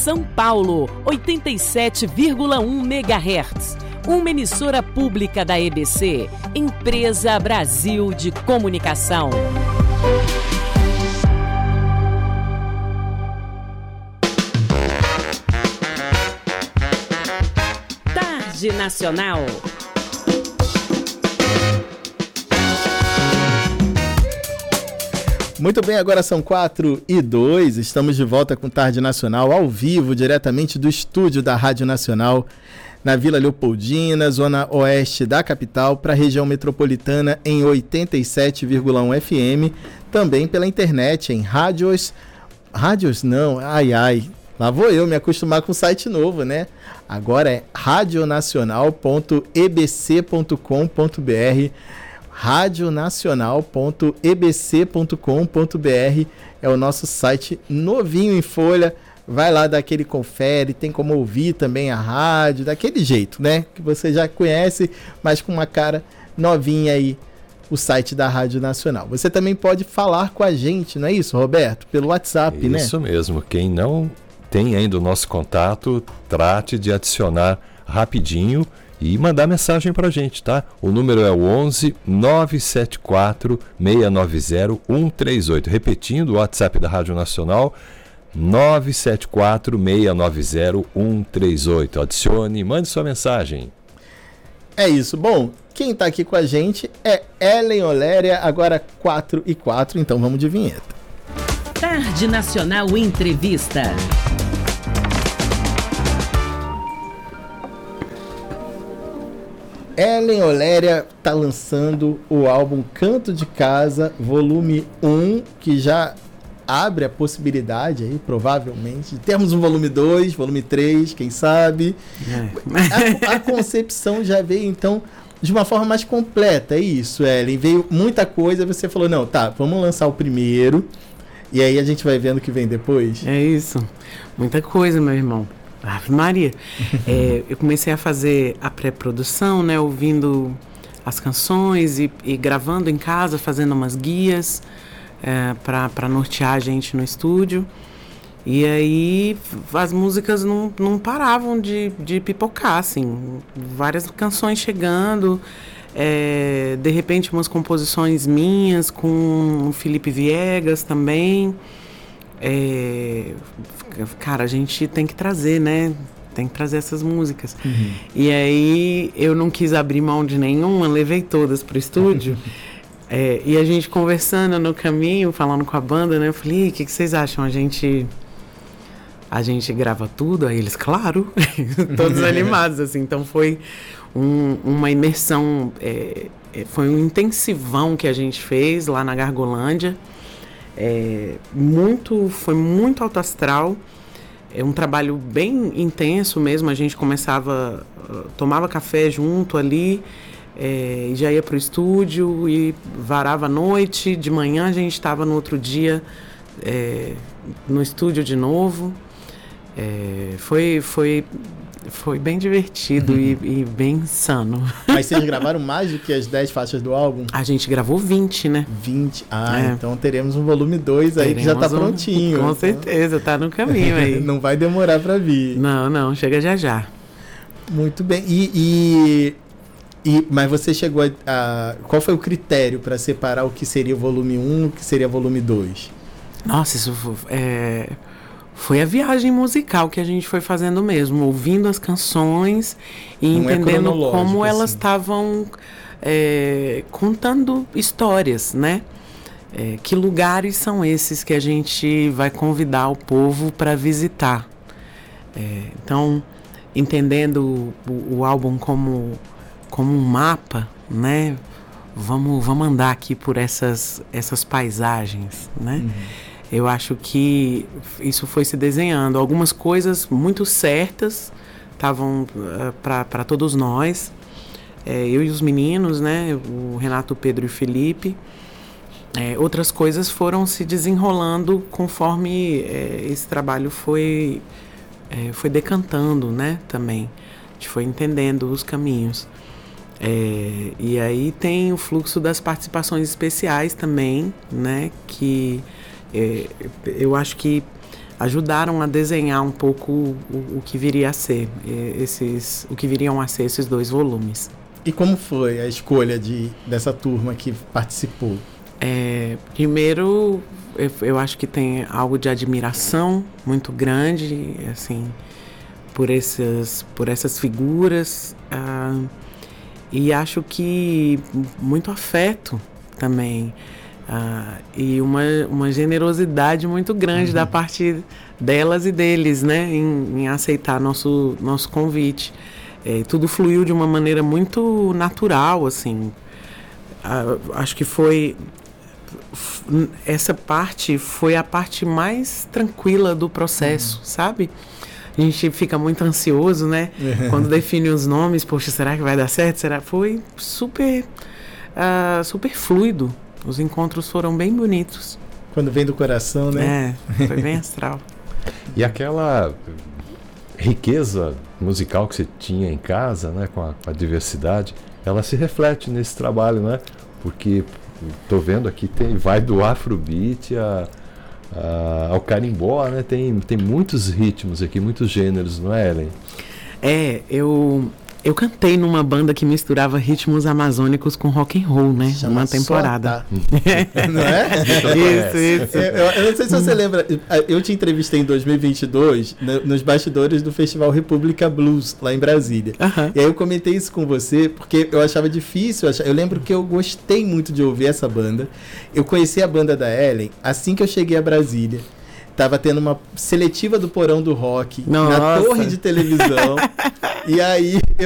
São Paulo, 87,1 MHz. Uma emissora pública da EBC, Empresa Brasil de Comunicação. Tarde Nacional. Muito bem, agora são 4h02, estamos de volta com Tarde Nacional, ao vivo, diretamente do estúdio da Rádio Nacional, na Vila Leopoldina, zona oeste da capital, para a região metropolitana em 87,1 FM, também pela internet em rádios não, lá vou eu me acostumar com o site novo, né? Agora é radionacional.ebc.com.br, radionacional.ebc.com.br é o nosso site novinho em folha. Vai lá, dá aquele confere, tem como ouvir também a rádio, daquele jeito, né? Que você já conhece, mas com uma cara novinha aí, o site da Rádio Nacional. Você também pode falar com a gente, não é isso, Roberto? Pelo WhatsApp, né? Isso mesmo. Quem não tem ainda o nosso contato, trate de adicionar rapidinho e mandar mensagem pra gente, tá? O número é o 11 974 690 138. Repetindo, o WhatsApp da Rádio Nacional, 974 690 138. Adicione, mande sua mensagem. É isso. Bom, quem tá aqui com a gente é Ellen Oléria, agora 4h04, então vamos de vinheta. Tarde Nacional Entrevista. Ellen Oléria está lançando o álbum Canto de Casa, volume 1, que já abre a possibilidade aí, provavelmente, de termos um volume 2, volume 3, quem sabe. A concepção já veio, então, de uma forma mais completa, é isso, Ellen. Veio muita coisa, você falou, não, tá, vamos lançar o primeiro, e aí a gente vai vendo o que vem depois. É isso, muita coisa, meu irmão. Ave Maria. Eu comecei a fazer a pré-produção, né, ouvindo as canções e gravando em casa, fazendo umas guias para nortear a gente no estúdio. E aí as músicas não paravam de pipocar, assim, várias canções chegando, de repente umas composições minhas com o Felipe Viegas também. Cara, a gente tem que trazer, né? Tem que trazer essas músicas. Uhum. E aí eu não quis abrir mão de nenhuma, levei todas pro estúdio. E a gente conversando no caminho, falando com a banda, né? Eu falei, o que vocês acham? A gente grava tudo? Aí eles, claro, todos animados, assim. Então foi uma imersão, foi um intensivão que a gente fez lá na Gargolândia. Foi muito alto astral, um trabalho bem intenso mesmo. A gente tomava café junto ali, já ia pro estúdio e varava à noite, de manhã a gente estava no outro dia no estúdio de novo. Foi bem divertido e bem insano. Mas vocês gravaram mais do que as 10 faixas do álbum? A gente gravou 20, né? 20? Então teremos um volume 2 aí que já tá prontinho. Com certeza, tá no caminho aí. Não vai demorar pra vir. Não, chega já. Muito bem. Mas você chegou a... Qual foi o critério para separar o que seria o volume 1 e o que seria o volume 2? Nossa, isso foi a viagem musical que a gente foi fazendo mesmo, ouvindo as canções e entendendo como elas estavam contando histórias, né? Que lugares são esses que a gente vai convidar o povo para visitar? Então, entendendo o álbum como um mapa, né? Vamos andar aqui por essas paisagens, né? Uhum. Eu acho que isso foi se desenhando. Algumas coisas muito certas estavam para todos nós. Eu e os meninos, né? O Renato, o Pedro e o Felipe. Outras coisas foram se desenrolando conforme esse trabalho foi decantando, né? Também. A gente foi entendendo os caminhos. E aí tem o fluxo das participações especiais também, né? Que eu acho que ajudaram a desenhar um pouco o que viria a ser o que viriam a ser esses 2 volumes. E como foi a escolha dessa turma que participou? Primeiro, eu acho que tem algo de admiração muito grande, assim, por essas figuras, e acho que muito afeto também, e uma generosidade muito grande da parte delas e deles, né, em aceitar nosso convite. Tudo fluiu de uma maneira muito natural, assim. Acho que essa parte foi a parte mais tranquila do processo, sabe? A gente fica muito ansioso, né? Quando define os nomes, poxa, será que vai dar certo? Foi super fluido. Os encontros foram bem bonitos. Quando vem do coração, né? Foi bem astral. E aquela riqueza musical que você tinha em casa, né, com a diversidade, ela se reflete nesse trabalho, né? Porque estou vendo aqui, vai do Afrobeat ao carimbó, né? Tem muitos ritmos aqui, muitos gêneros, não é, Ellen? Eu cantei numa banda que misturava ritmos amazônicos com rock and roll, né? Chama uma temporada. Não é? Isso. Eu não sei se você lembra, eu te entrevistei em 2022 nos bastidores do Festival República Blues, lá em Brasília. E aí eu comentei isso com você, porque eu achava difícil, eu lembro que eu gostei muito de ouvir essa banda. Eu conheci a banda da Ellen assim que eu cheguei a Brasília. Tava tendo uma seletiva do Porão do Rock na torre de televisão. E aí